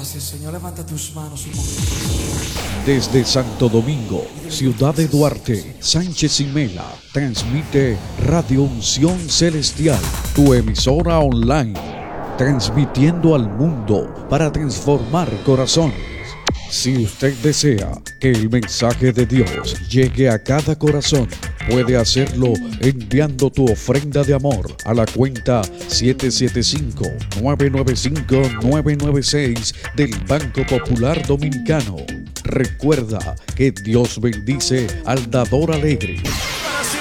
gracias, Señor. Levanta tus manos un momento. Desde Santo Domingo, Ciudad de Duarte, Sánchez y Mela, transmite Radio Unción Celestial, tu emisora online, transmitiendo al mundo para transformar corazones. Si usted desea que el mensaje de Dios llegue a cada corazón, puede hacerlo enviando tu ofrenda de amor a la cuenta 775-995-996 del Banco Popular Dominicano. Recuerda que Dios bendice al dador alegre.